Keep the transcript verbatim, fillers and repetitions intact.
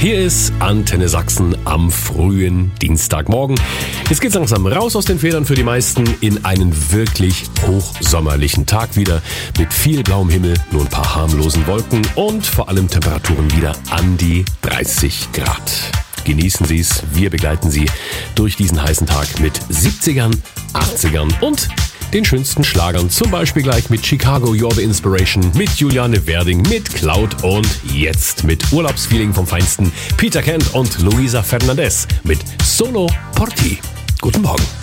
Hier ist Antenne Sachsen am frühen Dienstagmorgen. Jetzt geht's langsam raus aus den Federn für die meisten in einen wirklich hochsommerlichen Tag wieder mit viel blauem Himmel, nur ein paar harmlosen Wolken und vor allem Temperaturen wieder an die dreißig Grad. Genießen Sie es, wir begleiten Sie durch diesen heißen Tag mit siebzigern, achtzigern und den schönsten Schlagern, zum Beispiel gleich mit Chicago, You're the Inspiration, mit Juliane Werding, mit Cloud und jetzt mit Urlaubsfeeling vom Feinsten, Peter Kent und Luisa Fernandez mit Solo Porti. Guten Morgen.